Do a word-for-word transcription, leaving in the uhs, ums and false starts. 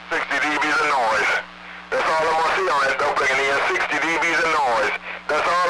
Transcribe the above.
sixty dBs of noise. That's all I'm gonna see on that dope, bringing in sixty dBs of noise. That's all